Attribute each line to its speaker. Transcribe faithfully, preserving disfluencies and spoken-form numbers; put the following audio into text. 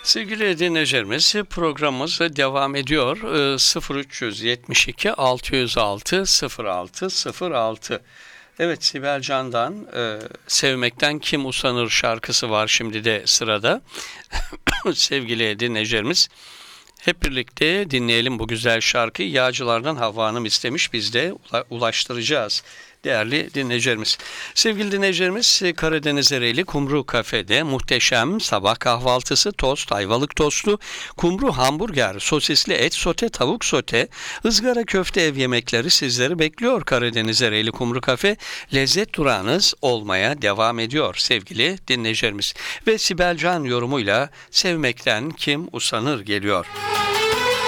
Speaker 1: Sevgili dinleyicilerimiz, programımız devam ediyor. Ee, sıfır üç yetmiş iki altı yüz altı sıfır altı sıfır altı. Evet, Sibel Can'dan e, Sevmekten Kim Usanır şarkısı var şimdi de sırada. Sevgili dinleyicilerimiz, hep birlikte dinleyelim bu güzel şarkıyı. Yağcılardan Havva Hanım istemiş, biz de ula- ulaştıracağız. Değerli dinleyicilerimiz. Sevgili dinleyicilerimiz, Karadeniz Ereğli Kumru Kafe'de muhteşem sabah kahvaltısı, tost, ayvalık tostu, kumru hamburger, sosisli et sote, tavuk sote, ızgara köfte ev yemekleri sizleri bekliyor. Karadeniz Ereğli Kumru Kafe lezzet durağınız olmaya devam ediyor sevgili dinleyicilerimiz. Ve Sibel Can yorumuyla Sevmekten Kim Usanır geliyor.